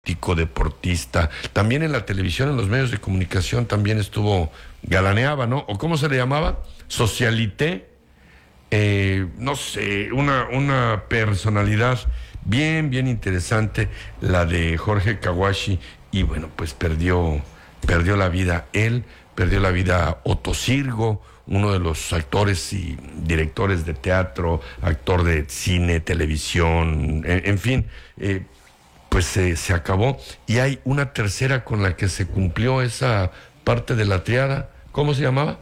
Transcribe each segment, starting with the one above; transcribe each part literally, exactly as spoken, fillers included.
deportista, también en la televisión, en los medios de comunicación también estuvo, galaneaba, ¿no? ¿O cómo se le llamaba? Socialité, eh, no sé, una, una personalidad bien, bien interesante, la de Jorge Kawashi, y bueno, pues perdió, perdió la vida él, perdió la vida Otto Sirgo, uno de los actores y directores de teatro, actor de cine, televisión, en, en fin, eh, pues eh, se acabó. Y hay una tercera con la que se cumplió esa parte de la triada. ¿Cómo se llamaba?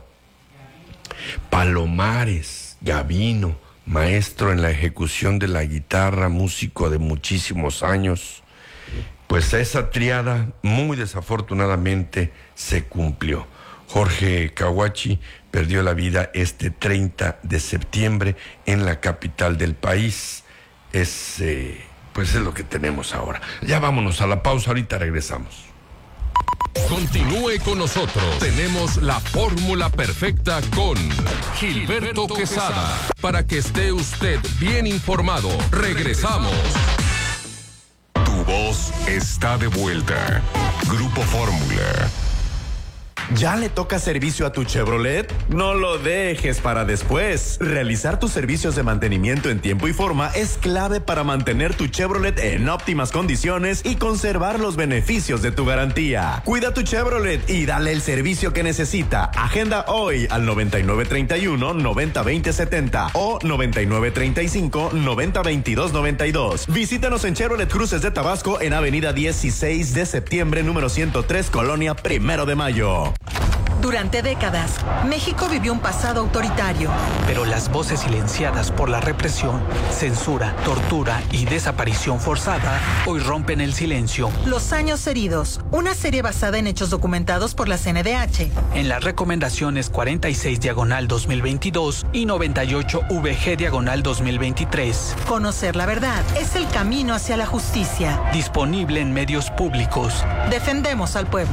Palomares Gavino, maestro en la ejecución de la guitarra, músico de muchísimos años. Pues esa triada, muy desafortunadamente, se cumplió. Jorge Kawashi perdió la vida este treinta de septiembre en la capital del país. Es... Eh, Pues es lo que tenemos ahora. Ya vámonos a la pausa, ahorita regresamos. Continúe con nosotros. Tenemos la fórmula perfecta con Gilberto Quesada. Para que esté usted bien informado. Regresamos. Tu voz está de vuelta. Grupo Fórmula. ¿Ya le toca servicio a tu Chevrolet? No lo dejes para después. Realizar tus servicios de mantenimiento en tiempo y forma es clave para mantener tu Chevrolet en óptimas condiciones y conservar los beneficios de tu garantía. Cuida tu Chevrolet y dale el servicio que necesita. Agenda hoy al noventa y nueve treinta y uno, noventa veinte setenta o noventa y nueve treinta y cinco, noventa veintidós noventa y dos. Visítanos en Chevrolet Cruces de Tabasco en Avenida dieciséis de septiembre, número ciento tres, Colonia Primero de Mayo. Durante décadas, México vivió un pasado autoritario. Pero las voces silenciadas por la represión, censura, tortura y desaparición forzada hoy rompen el silencio. Los años heridos, una serie basada en hechos documentados por la C N D H. En las recomendaciones cuarenta y seis diagonal dos mil veintidós y noventa y ocho V G diagonal dos mil veintitrés. Conocer la verdad es el camino hacia la justicia. Disponible en medios públicos. Defendemos al pueblo.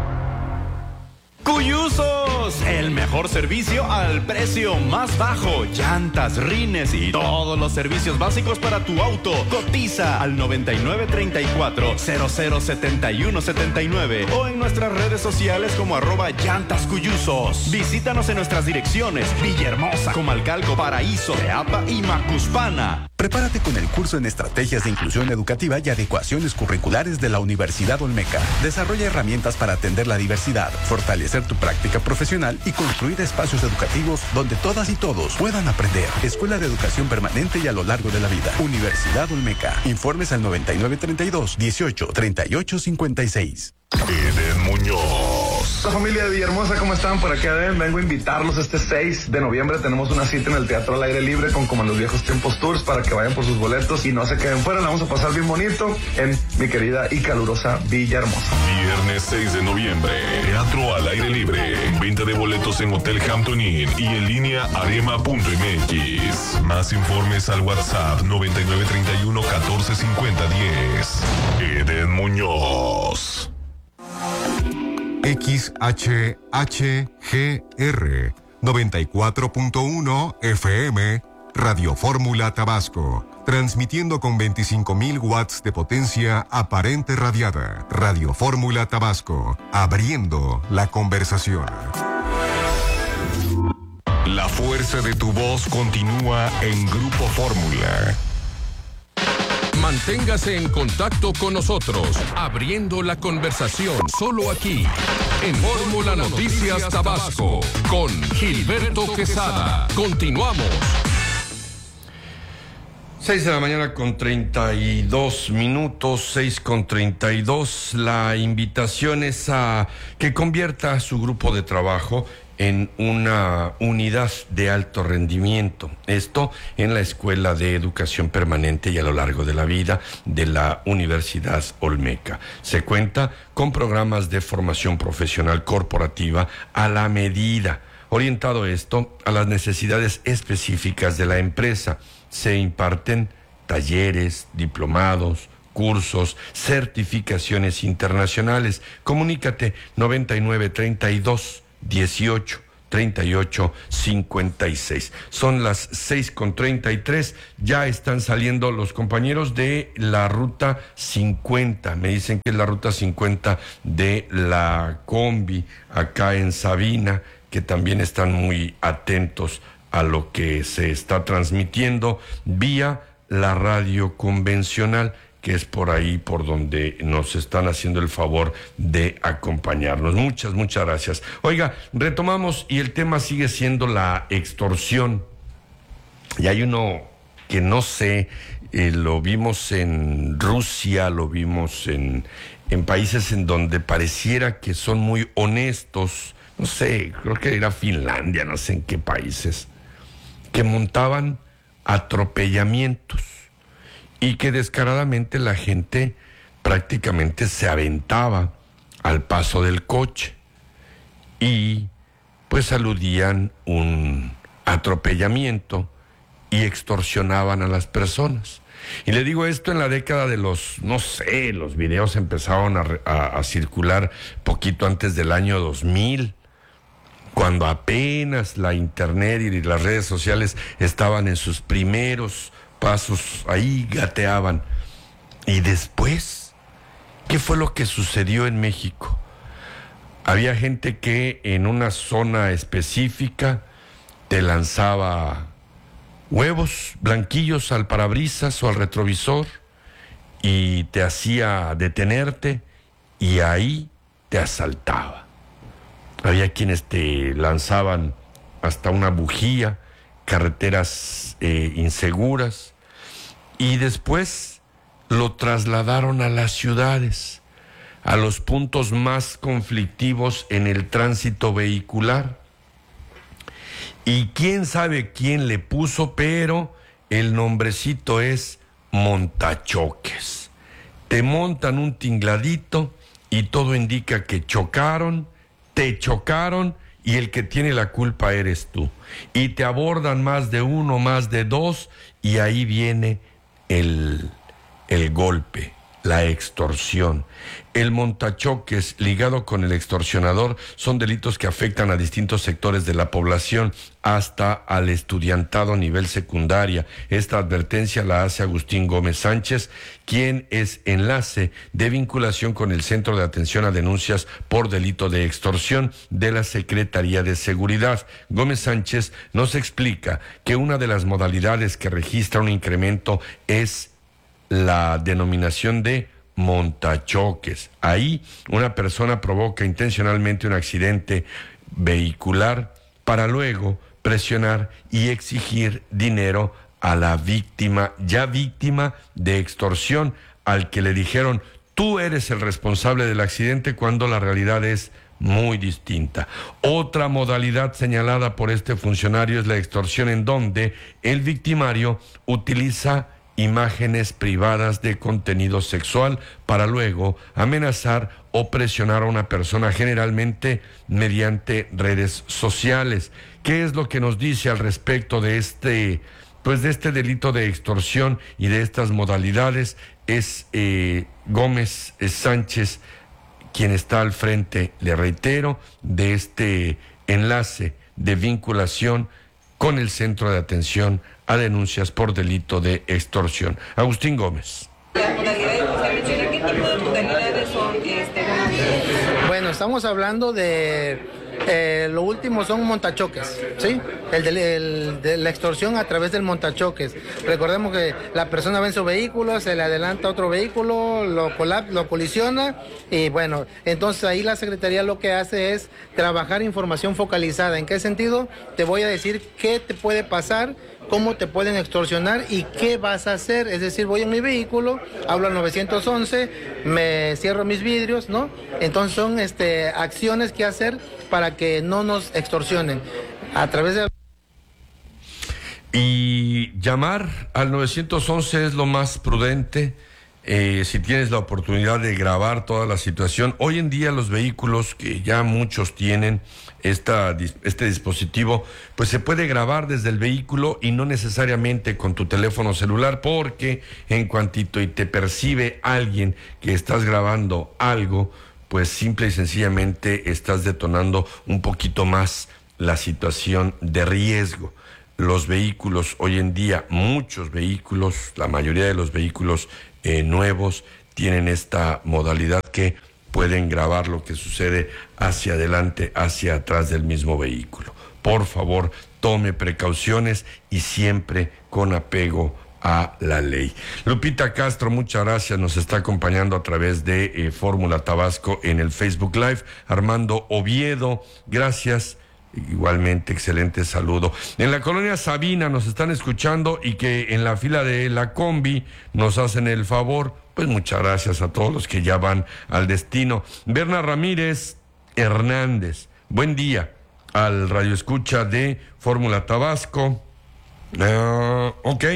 ¡Cuyuzos! El mejor servicio al precio más bajo. Llantas, rines y todos los servicios básicos para tu auto. Cotiza al noventa y nueve treinta y cuatro, cero cero setenta y uno setenta y nueve o en nuestras redes sociales como arroba llantas cuyuzos. Visítanos en nuestras direcciones: Villahermosa, Comalcalco, Paraíso, Teapa y Macuspana. Prepárate con el curso en Estrategias de Inclusión Educativa y Adecuaciones Curriculares de la Universidad Olmeca. Desarrolla herramientas para atender la diversidad, fortalecer tu práctica profesional y construir espacios educativos donde todas y todos puedan aprender. Escuela de Educación Permanente y a lo largo de la vida. Universidad Olmeca. Informes al noventa y nueve treinta y dos, dieciocho, treinta y ocho cincuenta y seis. Eden Muñoz. La familia de Villahermosa, ¿cómo están? Por acá ven, vengo a invitarlos este seis de noviembre. Tenemos una cita en el Teatro al Aire Libre con Como en los Viejos Tiempos Tours para que vayan por sus boletos y no se queden fuera. La vamos a pasar bien bonito en mi querida y calurosa Villahermosa. Viernes seis de noviembre, Teatro al Aire Libre. Venta de boletos en Hotel Hampton Inn y en línea arema punto m x. Más informes al WhatsApp noventa y nueve treinta y uno, catorce cincuenta, diez. Eden Muñoz. X H H G R noventa y cuatro punto uno F M, Radio Fórmula Tabasco, transmitiendo con veinticinco mil watts de potencia aparente radiada. Radio Fórmula Tabasco, abriendo la conversación. La fuerza de tu voz continúa en Grupo Fórmula. Manténgase en contacto con nosotros, abriendo la conversación solo aquí, en Fórmula Noticias Tabasco, con Gilberto Quesada. Continuamos. Seis de la mañana con treinta y dos minutos, seis con treinta y dos. La invitación es a que convierta su grupo de trabajo en una unidad de alto rendimiento. Esto en la Escuela de Educación Permanente y a lo largo de la vida de la Universidad Olmeca. Se cuenta con programas de formación profesional corporativa a la medida, orientado esto a las necesidades específicas de la empresa. Se imparten talleres, diplomados, cursos, certificaciones internacionales. Comunícate noventa y nueve treinta y dos, dieciocho, treinta y ocho cincuenta y seis. Son las seis con treinta y tres, ya están saliendo los compañeros de la ruta cincuenta, me dicen que es la ruta cincuenta de la combi acá en Sabina, que también están muy atentos a lo que se está transmitiendo vía la radio convencional, que es por ahí por donde nos están haciendo el favor de acompañarnos. Muchas, muchas gracias. Oiga, retomamos y el tema sigue siendo la extorsión. Y hay uno que no sé, eh, lo vimos en Rusia, lo vimos en, en países en donde pareciera que son muy honestos. No sé, creo que era Finlandia, no sé en qué países, que montaban atropellamientos y que descaradamente la gente prácticamente se aventaba al paso del coche y pues aludían un atropellamiento y extorsionaban a las personas. Y le digo esto en la década de los, no sé, los videos empezaron a, a, a circular poquito antes del año dos mil, cuando apenas la internet y las redes sociales estaban en sus primeros pasos, ahí gateaban. Y después, ¿qué fue lo que sucedió en México? Había gente que en una zona específica te lanzaba huevos blanquillos al parabrisas o al retrovisor y te hacía detenerte y ahí te asaltaba. Había quienes te lanzaban hasta una bujía, carreteras eh, inseguras, y después lo trasladaron a las ciudades, a los puntos más conflictivos en el tránsito vehicular. Y quién sabe quién le puso, pero el nombrecito es montachoques. Te montan un tingladito y todo indica que chocaron, te chocaron y el que tiene la culpa eres tú. Y te abordan más de uno, más de dos, y ahí viene el, el golpe, la extorsión. El montachoques ligado con el extorsionador son delitos que afectan a distintos sectores de la población, hasta al estudiantado a nivel secundaria. Esta advertencia la hace Agustín Gómez Sánchez, quien es enlace de vinculación con el Centro de Atención a Denuncias por Delito de Extorsión de la Secretaría de Seguridad. Gómez Sánchez nos explica que una de las modalidades que registra un incremento es la denominación de montachoques. Ahí una persona provoca intencionalmente un accidente vehicular para luego presionar y exigir dinero a la víctima, ya víctima de extorsión, al que le dijeron: tú eres el responsable del accidente, cuando la realidad es muy distinta. Otra modalidad señalada por este funcionario es la extorsión, en donde el victimario utiliza imágenes privadas de contenido sexual para luego amenazar o presionar a una persona, generalmente mediante redes sociales. ¿Qué es lo que nos dice al respecto de este, pues de este delito de extorsión y de estas modalidades? Es eh, Gómez Sánchez quien está al frente, le reitero, de este enlace de vinculación con el Centro de Atención a Denuncias por Delito de Extorsión. Agustín Gómez. Las modalidades, o sea, menciona qué tipo de modalidades son, este, bueno, estamos hablando de eh, lo último son montachoques, ¿sí? El de, el de la extorsión a través del montachoques. Recordemos que la persona va en su vehículo, se le adelanta otro vehículo, lo, colap, lo colisiona y bueno, entonces ahí la Secretaría lo que hace es trabajar información focalizada. ¿En qué sentido? Te voy a decir qué te puede pasar, cómo te pueden extorsionar y qué vas a hacer. Es decir, voy en mi vehículo, hablo al nueve once, me cierro mis vidrios, ¿no? Entonces son este, acciones que hacer para que no nos extorsionen. A través de... Y llamar al nueve once es lo más prudente. Eh, si tienes la oportunidad de grabar toda la situación. Hoy en día los vehículos, que ya muchos tienen esta, este dispositivo, pues se puede grabar desde el vehículo y no necesariamente con tu teléfono celular, porque en cuantito y te percibe alguien que estás grabando algo, pues simple y sencillamente estás detonando un poquito más la situación de riesgo. Los vehículos hoy en día, muchos vehículos, la mayoría de los vehículos eh, nuevos tienen esta modalidad que pueden grabar lo que sucede hacia adelante, hacia atrás del mismo vehículo. Por favor, tome precauciones y siempre con apego a la ley. Lupita Castro, muchas gracias, nos está acompañando a través de eh, Fórmula Tabasco en el Facebook Live. Armando Oviedo, gracias. Igualmente, excelente saludo. En la colonia Sabina nos están escuchando y que en la fila de la combi nos hacen el favor. Pues muchas gracias a todos los que ya van al destino. Berna Ramírez Hernández, buen día al radio escucha de Fórmula Tabasco. Uh, ok.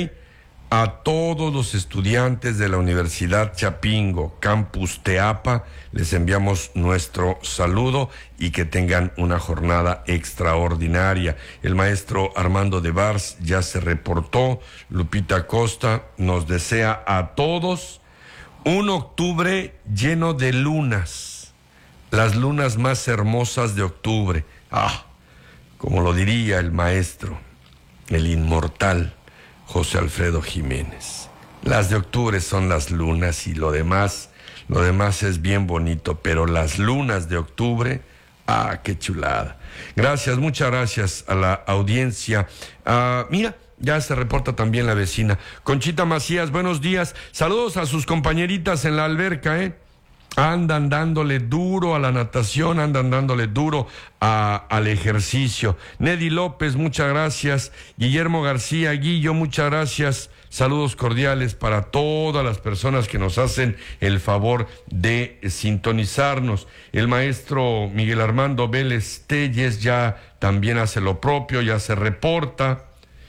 A todos los estudiantes de la Universidad Chapingo, Campus Teapa, les enviamos nuestro saludo y que tengan una jornada extraordinaria. El maestro Armando de Vars ya se reportó. Lupita Costa nos desea a todos un octubre lleno de lunas, las lunas más hermosas de octubre. Ah, como lo diría el maestro, el inmortal José Alfredo Jiménez. Las de octubre son las lunas y lo demás, lo demás es bien bonito, pero las lunas de octubre, ah, qué chulada. Gracias, muchas gracias a la audiencia. Ah, mira, ya se reporta también la vecina. Conchita Macías, buenos días. Saludos a sus compañeritas en la alberca, ¿eh? Andan dándole duro a la natación, andan dándole duro a, al ejercicio. Neddy López, muchas gracias. Guillermo García, Guillo, muchas gracias. Saludos cordiales para todas las personas que nos hacen el favor de sintonizarnos. El maestro Miguel Armando Vélez Telles ya también hace lo propio, ya se reporta.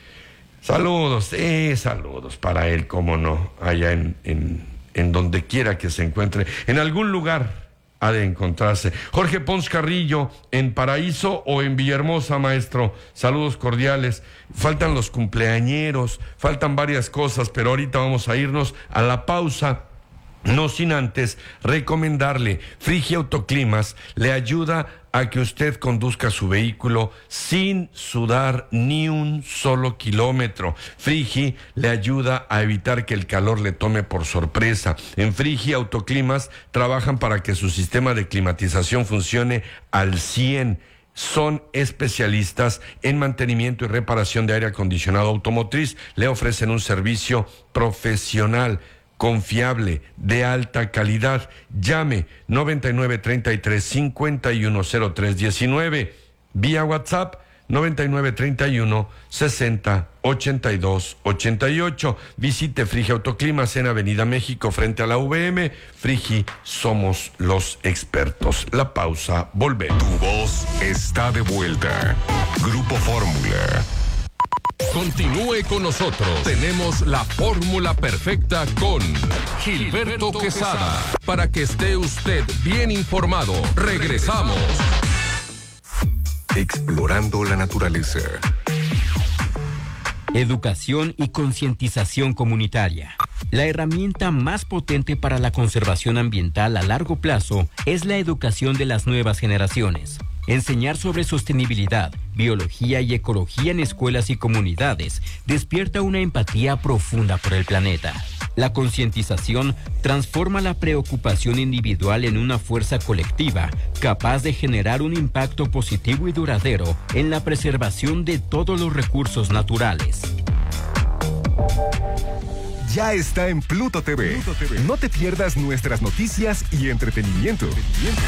Saludos, eh, saludos para él, cómo no, allá en... en en donde quiera que se encuentre, en algún lugar ha de encontrarse. Jorge Pons Carrillo, en Paraíso o en Villahermosa, maestro, saludos cordiales. Faltan los cumpleañeros, faltan varias cosas, pero ahorita vamos a irnos a la pausa. No sin antes recomendarle, Frigi Autoclimas le ayuda a que usted conduzca su vehículo sin sudar ni un solo kilómetro. Frigi le ayuda a evitar que el calor le tome por sorpresa. En Frigi Autoclimas trabajan para que su sistema de climatización funcione al cien. Son especialistas en mantenimiento y reparación de aire acondicionado automotriz. Le ofrecen un servicio profesional, confiable, de alta calidad. Llame noventa y nueve, treinta y tres, cincuenta y uno, cero tres diecinueve. Vía WhatsApp noventa y nueve, treinta y uno, sesenta, ochenta y dos, ochenta y ocho. Visite Frigi Autoclimas en Avenida México frente a la U V M. Frigi, somos los expertos. La pausa, volvemos. Tu voz está de vuelta. Grupo Fórmula. Continúe con nosotros. Tenemos la fórmula perfecta con Gilberto Quesada. Para que esté usted bien informado. Regresamos. Explorando la naturaleza. Educación y concientización comunitaria. La herramienta más potente para la conservación ambiental a largo plazo es la educación de las nuevas generaciones. Enseñar sobre sostenibilidad, biología y ecología en escuelas y comunidades despierta una empatía profunda por el planeta. La concientización transforma la preocupación individual en una fuerza colectiva capaz de generar un impacto positivo y duradero en la preservación de todos los recursos naturales. Ya está en Pluto T V. Pluto T V. No te pierdas nuestras noticias y entretenimiento. entretenimiento.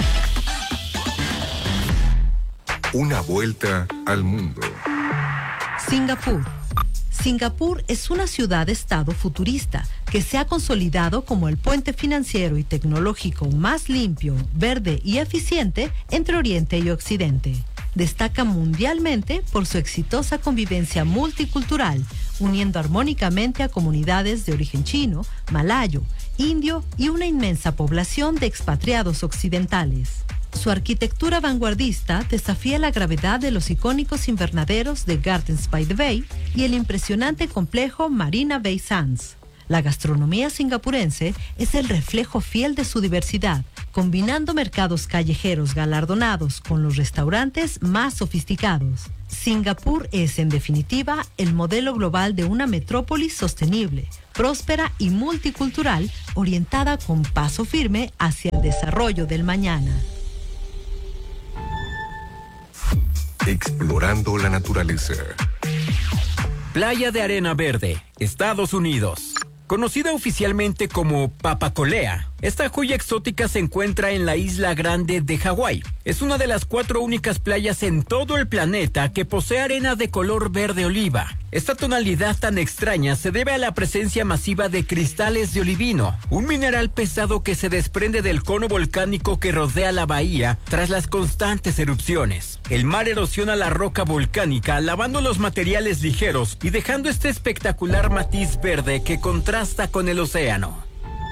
Una vuelta al mundo. Singapur. Singapur es una ciudad-estado futurista que se ha consolidado como el puente financiero y tecnológico más limpio, verde y eficiente entre Oriente y Occidente. Destaca mundialmente por su exitosa convivencia multicultural, uniendo armónicamente a comunidades de origen chino, malayo, indio y una inmensa población de expatriados occidentales. Su arquitectura vanguardista desafía la gravedad de los icónicos invernaderos de Gardens by the Bay y el impresionante complejo Marina Bay Sands. La gastronomía singapurense es el reflejo fiel de su diversidad, combinando mercados callejeros galardonados con los restaurantes más sofisticados. Singapur es, en definitiva, el modelo global de una metrópolis sostenible, próspera y multicultural, orientada con paso firme hacia el desarrollo del mañana. Explorando la naturaleza. Playa de Arena Verde, Estados Unidos. Conocida oficialmente como Papacolea, esta joya exótica se encuentra en la isla Grande de Hawái. Es una de las cuatro únicas playas en todo el planeta que posee arena de color verde oliva. Esta tonalidad tan extraña se debe a la presencia masiva de cristales de olivino, un mineral pesado que se desprende del cono volcánico que rodea la bahía tras las constantes erupciones. El mar erosiona la roca volcánica, lavando los materiales ligeros y dejando este espectacular matiz verde que contrasta con el océano.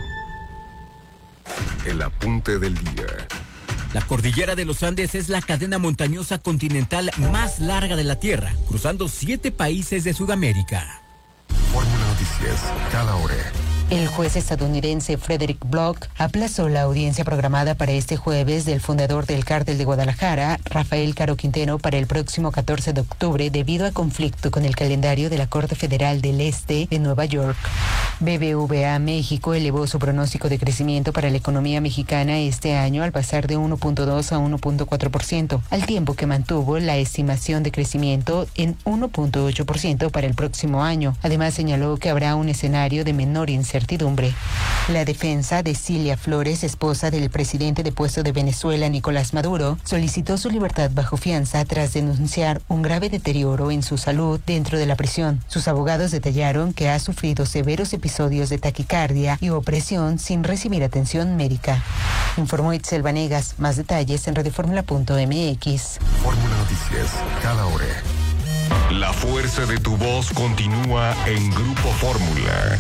El apunte del día. La cordillera de los Andes es la cadena montañosa continental más larga de la Tierra, cruzando siete países de Sudamérica. Fórmula Noticias, cada hora. El juez estadounidense Frederick Block aplazó la audiencia programada para este jueves del fundador del Cártel de Guadalajara, Rafael Caro Quintero, para el próximo catorce de octubre debido a conflicto con el calendario de la Corte Federal del Este de Nueva York. B B V A México elevó su pronóstico de crecimiento para la economía mexicana este año al pasar de uno punto dos a uno punto cuatro por ciento, al tiempo que mantuvo la estimación de crecimiento en uno punto ocho por ciento para el próximo año. Además, señaló que habrá un escenario de menor incertidumbre. La defensa de Cilia Flores, esposa del presidente depuesto de Venezuela, Nicolás Maduro, solicitó su libertad bajo fianza tras denunciar un grave deterioro en su salud dentro de la prisión. Sus abogados detallaron que ha sufrido severos episodios de taquicardia y opresión sin recibir atención médica. Informó Itzel Vanegas. Más detalles en radioformula punto m x. Fórmula Noticias, cada hora. La fuerza de tu voz continúa en Grupo Fórmula.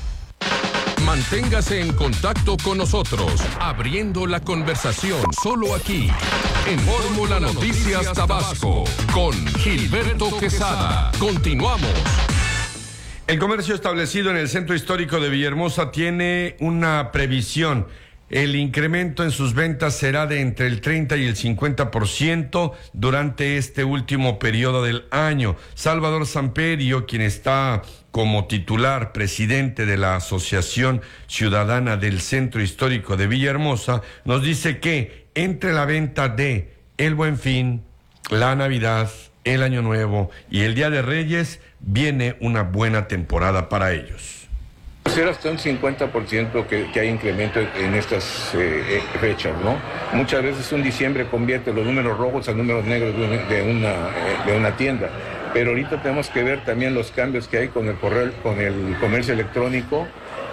Manténgase en contacto con nosotros, abriendo la conversación solo aquí, en Fórmula Noticias Tabasco, con Gilberto Quesada. Continuamos. El comercio establecido en el centro histórico de Villahermosa tiene una previsión. El incremento en sus ventas será de entre el treinta y el cincuenta por ciento durante este último periodo del año. Salvador Samperio, quien está como titular presidente de la Asociación Ciudadana del Centro Histórico de Villahermosa, nos dice que entre la venta de El Buen Fin, la Navidad, el Año Nuevo y el Día de Reyes viene una buena temporada para ellos. Ser hasta un cincuenta por ciento que, que hay incremento en estas eh, fechas, ¿no? Muchas veces un diciembre convierte los números rojos a números negros de una, de una, de una tienda. Pero ahorita tenemos que ver también los cambios que hay con el correo, con el comercio electrónico,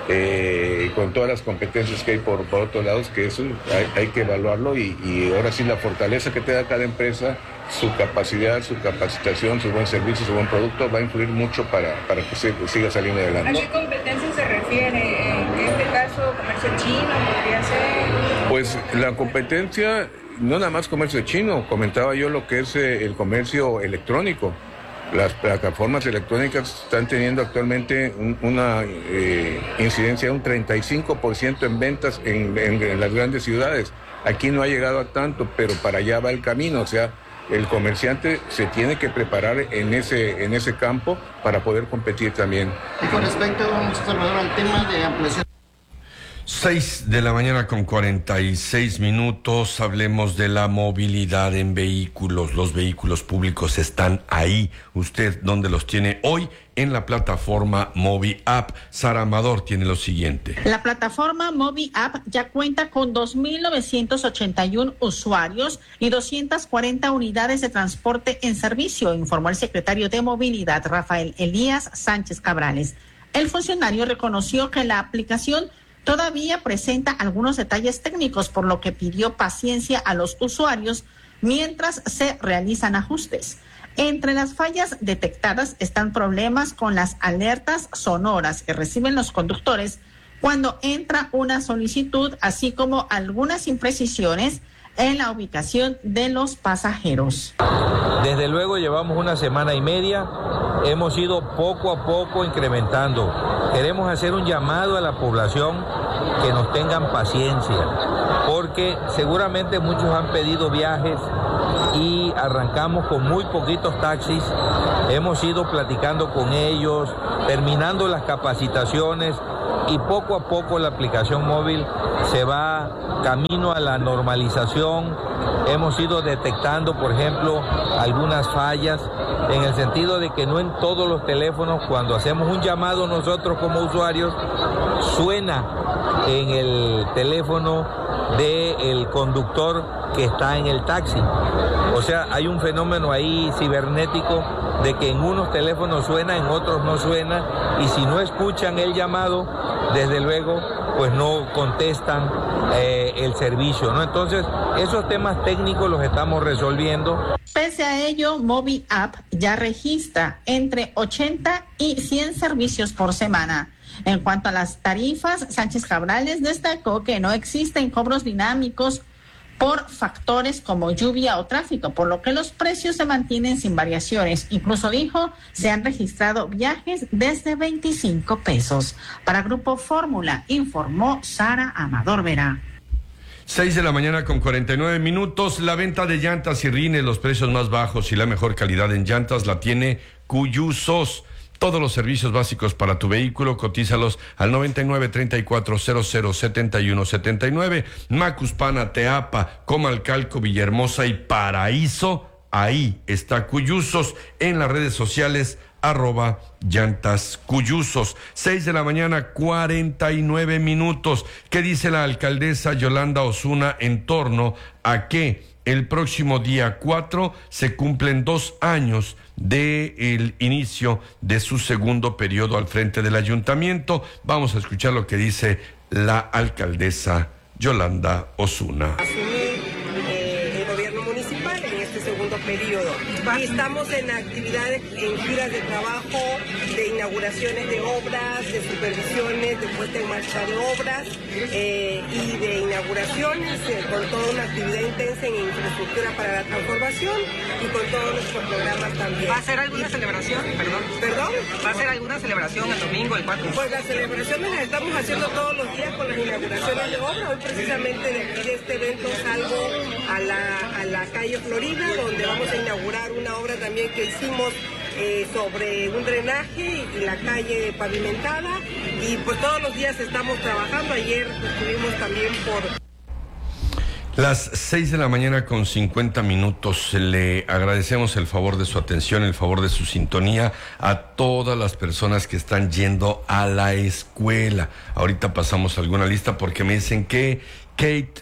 eh, con todas las competencias que hay por, por otros lados, que eso hay, hay que evaluarlo y, y ahora sí la fortaleza que te da cada empresa, su capacidad, su capacitación, su buen servicio, su buen producto va a influir mucho para, para que se, siga saliendo adelante. ¿A qué competencia se refiere? En este caso, comercio chino podría ser. Pues la competencia, no nada más comercio chino, comentaba yo lo que es eh, el comercio electrónico. Las plataformas electrónicas están teniendo actualmente un, una eh, incidencia de un treinta y cinco por ciento en ventas en, en, en las grandes ciudades. Aquí no ha llegado a tanto, pero para allá va el camino. O sea, el comerciante se tiene que preparar en ese, en ese campo para poder competir también. Y con respecto, don Salvador, al tema de ampliación. seis de la mañana con cuarenta y seis minutos, hablemos de la movilidad en vehículos. Los vehículos públicos están ahí. ¿Usted dónde los tiene hoy? En la plataforma Movi App. Sara Amador tiene lo siguiente. La plataforma Movi App ya cuenta con dos mil novecientos ochenta y uno usuarios y doscientas cuarenta unidades de transporte en servicio, informó el secretario de Movilidad, Rafael Elías Sánchez Cabrales. El funcionario reconoció que la aplicación todavía presenta algunos detalles técnicos, por lo que pidió paciencia a los usuarios mientras se realizan ajustes. Entre las fallas detectadas están problemas con las alertas sonoras que reciben los conductores cuando entra una solicitud, así como algunas imprecisiones en la ubicación de los pasajeros. Desde luego llevamos una semana y media, hemos ido poco a poco incrementando. Queremos hacer un llamado a la población que nos tengan paciencia, porque seguramente muchos han pedido viajes y arrancamos con muy poquitos taxis. Hemos ido platicando con ellos, terminando las capacitaciones y poco a poco la aplicación móvil se va camino a la normalización. Hemos ido detectando, por ejemplo, algunas fallas en el sentido de que no en todos los teléfonos, cuando hacemos un llamado nosotros como usuarios, suena en el teléfono del conductor que está en el taxi. O sea, hay un fenómeno ahí cibernético de que en unos teléfonos suena, en otros no suena, y si no escuchan el llamado, desde luego, pues no contestan eh, el servicio, ¿no? Entonces, esos temas técnicos los estamos resolviendo. Pese a ello, Mobi App ya registra entre ochenta y cien servicios por semana. En cuanto a las tarifas, Sánchez Cabrales destacó que no existen cobros dinámicos por factores como lluvia o tráfico, por lo que los precios se mantienen sin variaciones. Incluso dijo, se han registrado viajes desde veinticinco pesos. Para Grupo Fórmula, informó Sara Amador Vera. seis de la mañana con cuarenta y nueve minutos. La venta de llantas y rines, los precios más bajos y la mejor calidad en llantas la tiene Cuyusos. Todos los servicios básicos para tu vehículo, cotízalos al noventa y nueve, treinta y cuatro, cero cero, setenta y uno, setenta y nueve. Macuspana, Teapa, Comalcalco, Villahermosa y Paraíso. Ahí está Cuyusos. En las redes sociales, arroba llantas Cuyusos. seis de la mañana, cuarenta y nueve minutos. ¿Qué dice la alcaldesa Yolanda Osuna en torno a que el próximo día cuatro se cumplen dos años del inicio de su segundo periodo al frente del ayuntamiento? Vamos a escuchar lo que dice la alcaldesa Yolanda Osuna. Asumir eh, el gobierno municipal en este segundo periodo. Y estamos en actividades, en giras de trabajo, de inauguraciones de obras, de supervisiones, de puesta en marcha de obras eh, y de inauguraciones, eh, con toda una actividad intensa en infraestructura para la transformación y con todos nuestros programas también. ¿Va a ser alguna celebración? Perdón. ¿Perdón? ¿Va a ser alguna celebración el domingo, el cuatro? Pues las celebraciones las estamos haciendo todos los días con las inauguraciones de obra. Hoy precisamente de aquí de este evento salgo a la, a la calle Florida, donde vamos a inaugurar una obra también que hicimos eh, sobre un drenaje y la calle pavimentada, y pues todos los días estamos trabajando. Ayer estuvimos también por... Las seis de la mañana con cincuenta minutos. Le agradecemos el favor de su atención, el favor de su sintonía a todas las personas que están yendo a la escuela. Ahorita pasamos alguna lista porque me dicen que Kate,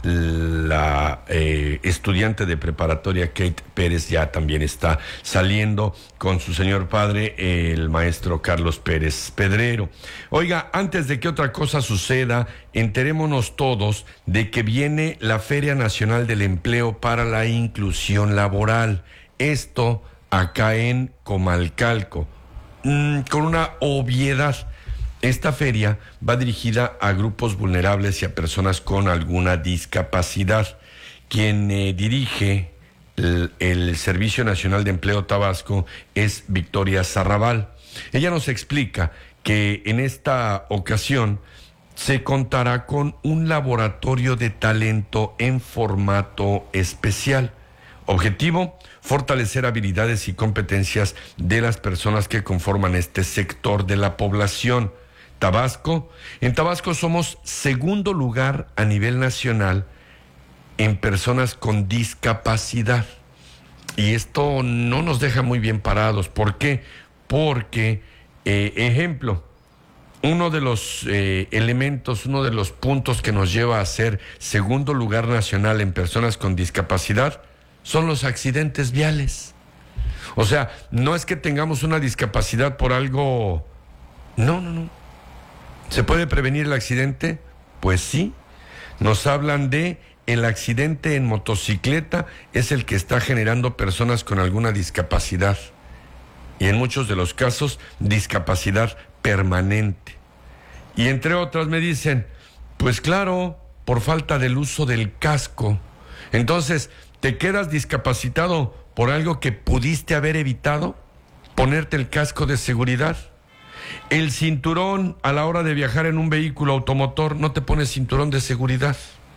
la eh, estudiante de preparatoria Kate Pérez, ya también está saliendo con su señor padre, el maestro Carlos Pérez Pedrero. Oiga, antes de que otra cosa suceda, enterémonos todos de que viene la Feria Nacional del Empleo para la Inclusión Laboral. Esto acá en Comalcalco, mm, con una obviedad. Esta feria va dirigida a grupos vulnerables y a personas con alguna discapacidad. Quien eh, dirige el, el Servicio Nacional de Empleo Tabasco es Victoria Zarrabal. Ella nos explica que en esta ocasión se contará con un laboratorio de talento en formato especial. Objetivo: fortalecer habilidades y competencias de las personas que conforman este sector de la población. Tabasco, en Tabasco somos segundo lugar a nivel nacional en personas con discapacidad. Y esto no nos deja muy bien parados. ¿Por qué? Porque, eh, ejemplo, uno de los eh, elementos, uno de los puntos que nos lleva a ser segundo lugar nacional en personas con discapacidad son los accidentes viales. O sea, no es que tengamos una discapacidad por algo... No, no, no. ¿Se puede prevenir el accidente? Pues sí. Nos hablan de el accidente en motocicleta es el que está generando personas con alguna discapacidad. Y en muchos de los casos, discapacidad permanente. Y entre otras me dicen, pues claro, por falta del uso del casco. Entonces, ¿te quedas discapacitado por algo que pudiste haber evitado? Ponerte el casco de seguridad. El cinturón a la hora de viajar en un vehículo automotor, no te pones cinturón de seguridad.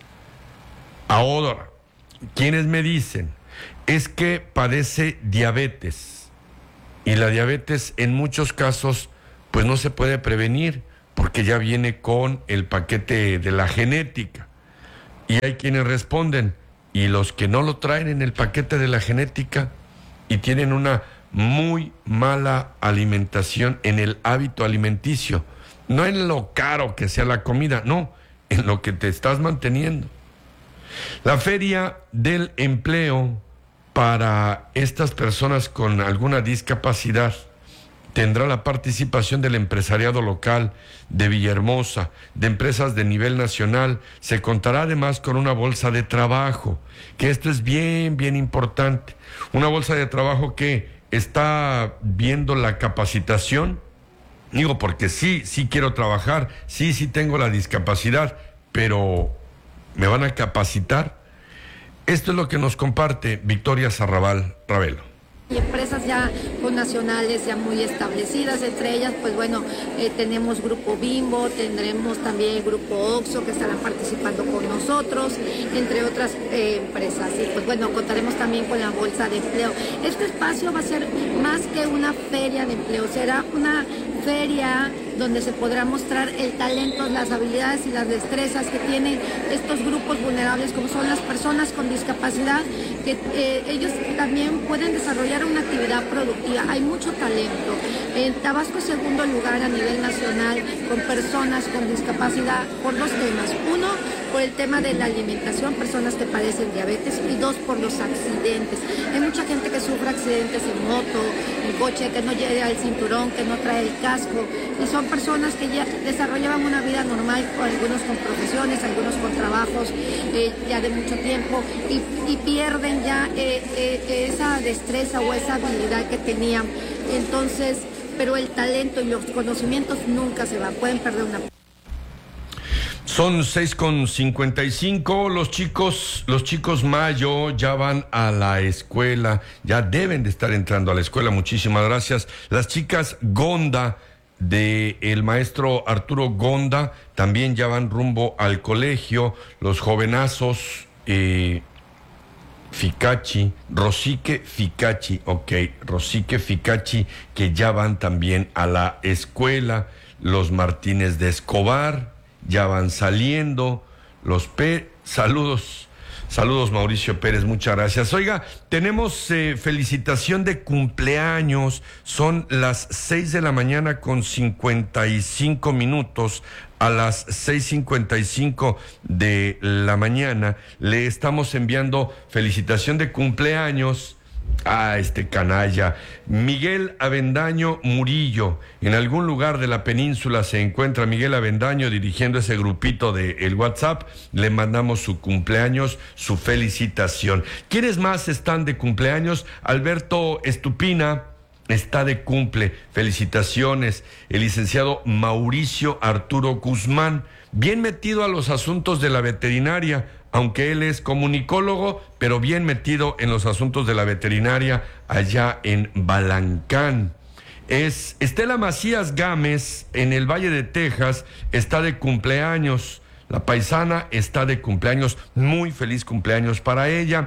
Ahora, quienes me dicen, es que padece diabetes. Y la diabetes en muchos casos, pues no se puede prevenir, porque ya viene con el paquete de la genética. Y hay quienes responden, y los que no lo traen en el paquete de la genética y tienen una muy mala alimentación en el hábito alimenticio, no en lo caro que sea la comida, no, en lo que te estás manteniendo. La Feria del Empleo para estas personas con alguna discapacidad tendrá la participación del empresariado local de Villahermosa, de empresas de nivel nacional. Se contará además con una bolsa de trabajo, que esto es bien, bien importante. Una bolsa de trabajo que está viendo la capacitación. Digo, porque sí, sí quiero trabajar, sí, sí tengo la discapacidad, pero ¿me van a capacitar? Esto es lo que nos comparte Victoria Sarrabal Ravelo. Y empresas ya con nacionales ya muy establecidas, entre ellas, pues bueno, eh, tenemos Grupo Bimbo, tendremos también Grupo Oxxo que estarán participando con nosotros, entre otras eh, empresas. Y pues bueno, contaremos también con la Bolsa de Empleo. Este espacio va a ser más que una feria de empleo, será una feria donde se podrá mostrar el talento, las habilidades y las destrezas que tienen estos grupos vulnerables, como son las personas con discapacidad, que eh, ellos también pueden desarrollar una actividad productiva. Hay mucho talento. En Tabasco es segundo lugar a nivel nacional con personas con discapacidad por dos temas. Uno, por el tema de la alimentación, personas que padecen diabetes, y dos, por los accidentes. Hay mucha gente que sufre accidentes en moto, en coche, que no llega al cinturón, que no trae el casco, y son personas que ya desarrollaban una vida normal, algunos con profesiones, algunos con trabajos eh, ya de mucho tiempo, y, y pierden ya eh, eh, esa destreza o esa habilidad que tenían. Entonces, pero el talento y los conocimientos nunca se van, pueden perder una. Son seis con cincuenta y cinco, los chicos, los chicos Mayo ya van a la escuela, ya deben de estar entrando a la escuela, muchísimas gracias. Las chicas Gonda, de el maestro Arturo Gonda, también ya van rumbo al colegio. Los jovenazos, eh, Ficachi, Rosique Ficachi, ok, Rosique Ficachi, que ya van también a la escuela. Los Martínez de Escobar ya van saliendo. Los P, saludos, saludos Mauricio Pérez, muchas gracias. Oiga, tenemos eh, felicitación de cumpleaños, son las seis de la mañana con cincuenta y cinco minutos. A las seis cincuenta y cinco de la mañana le estamos enviando felicitación de cumpleaños a este canalla, Miguel Avendaño Murillo. En algún lugar de la península se encuentra Miguel Avendaño dirigiendo ese grupito de el WhatsApp. Le mandamos su cumpleaños, su felicitación. ¿Quiénes más están de cumpleaños? Alberto Estupina está de cumple, felicitaciones. El licenciado Mauricio Arturo Guzmán, bien metido a los asuntos de la veterinaria, aunque él es comunicólogo, pero bien metido en los asuntos de la veterinaria allá en Balancán. Es Estela Macías Gámez, en el Valle de Texas, está de cumpleaños. La paisana está de cumpleaños, muy feliz cumpleaños para ella.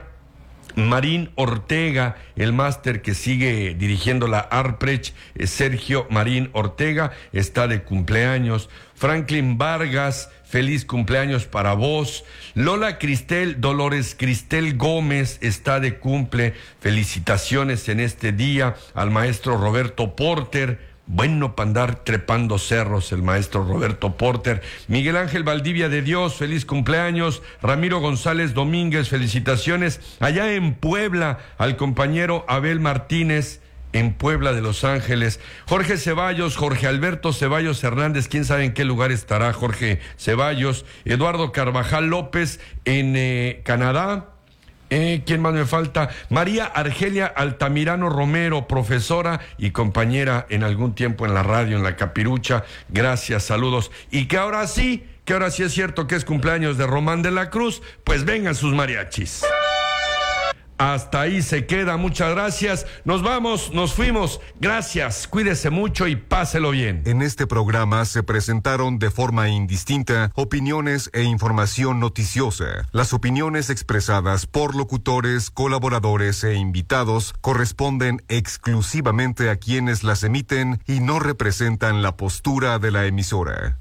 Marín Ortega, el máster que sigue dirigiendo la Arprech, Sergio Marín Ortega, está de cumpleaños. Franklin Vargas, feliz cumpleaños para vos. Lola Cristel, Dolores Cristel Gómez está de cumple. Felicitaciones en este día al maestro Roberto Porter. Bueno para andar trepando cerros el maestro Roberto Porter. Miguel Ángel Valdivia de Dios, feliz cumpleaños. Ramiro González Domínguez, felicitaciones. Allá en Puebla, al compañero Abel Martínez, en Puebla de Los Ángeles. Jorge Ceballos, Jorge Alberto Ceballos Hernández, quién sabe en qué lugar estará Jorge Ceballos. Eduardo Carvajal López, en eh, Canadá. Eh, ¿Quién más me falta? María Argelia Altamirano Romero, profesora y compañera en algún tiempo en la radio, en La Capirucha. Gracias, saludos. Y que ahora sí, que ahora sí es cierto que es cumpleaños de Román de la Cruz, pues vengan sus mariachis. Hasta ahí se queda, muchas gracias. Nos vamos, nos fuimos. Gracias, cuídese mucho y páselo bien. En este programa se presentaron de forma indistinta opiniones e información noticiosa. Las opiniones expresadas por locutores, colaboradores e invitados corresponden exclusivamente a quienes las emiten y no representan la postura de la emisora.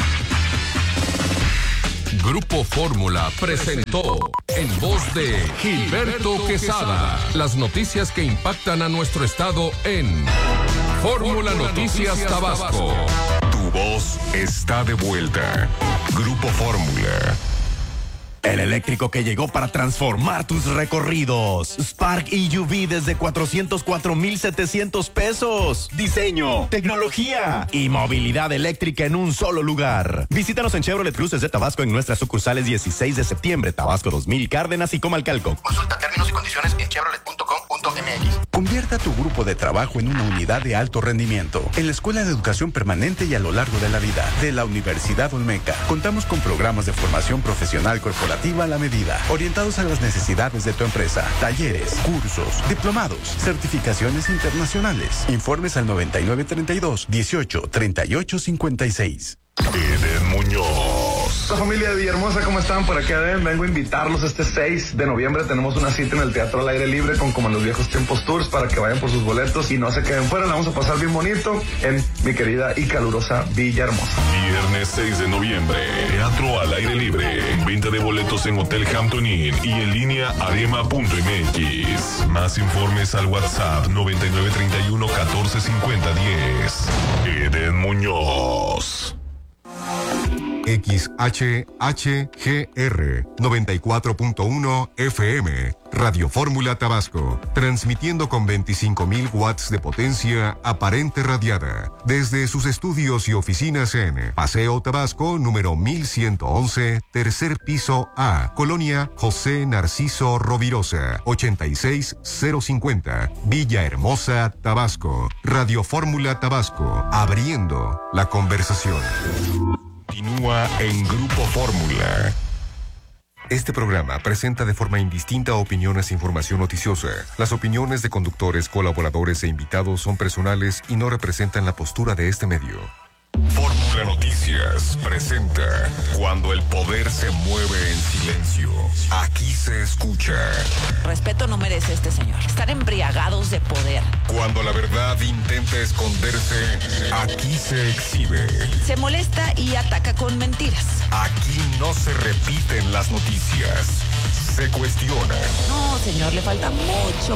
Grupo Fórmula presentó en voz de Gilberto Quesada las noticias que impactan a nuestro estado en Fórmula Noticias Tabasco. Tu voz está de vuelta. Grupo Fórmula. El eléctrico que llegó para transformar tus recorridos. Spark E U V desde cuatrocientos cuatro mil setecientos pesos. Diseño, tecnología y movilidad eléctrica en un solo lugar. Visítanos en Chevrolet Cruces de Tabasco en nuestras sucursales dieciséis de septiembre, Tabasco dos mil, Cárdenas y Comalcalco. Consulta términos y condiciones en chevrolet punto com punto m x. Convierta tu grupo de trabajo en una unidad de alto rendimiento. En la Escuela de Educación Permanente y a lo largo de la vida de la Universidad Olmeca, contamos con programas de formación profesional corporativa a la medida, orientados a las necesidades de tu empresa. Talleres, cursos, diplomados, certificaciones internacionales. Informes al noventa y nueve treinta y dos, dieciocho, treinta y ocho, cincuenta y seis. Eden Muñoz. Hola familia de Villahermosa, ¿cómo están? Por aquí Eden, vengo a invitarlos este seis de noviembre. Tenemos una cita en el Teatro al Aire Libre con Como en los Viejos Tiempos Tours para que vayan por sus boletos y no se queden fuera. La vamos a pasar bien bonito en mi querida y calurosa Villahermosa. Viernes seis de noviembre, Teatro al Aire Libre. Venta de boletos en Hotel Hampton Inn y en línea arema punto m x. Más informes al WhatsApp noventa y nueve treinta y uno, catorce, cincuenta, diez. Eden Muñoz. X H H G R noventa y cuatro punto uno F M, Radio Fórmula Tabasco, transmitiendo con veinticinco mil watts de potencia aparente radiada, desde sus estudios y oficinas en Paseo Tabasco, número mil ciento once, tercer piso A, Colonia José Narciso Rovirosa, ochenta y seis cero cincuenta, Villahermosa, Tabasco. Radio Fórmula Tabasco, abriendo la conversación. Continúa en Grupo Fórmula. Este programa presenta de forma indistinta opiniones e información noticiosa. Las opiniones de conductores, colaboradores e invitados son personales y no representan la postura de este medio. Fórmula Noticias presenta Cuando el poder se mueve en silencio. Aquí se escucha. Respeto no merece este señor. Están embriagados de poder. Cuando la verdad intenta esconderse, aquí se exhibe. Se molesta y ataca con mentiras. Aquí no se repiten las noticias. Se cuestiona. No, señor, le falta mucho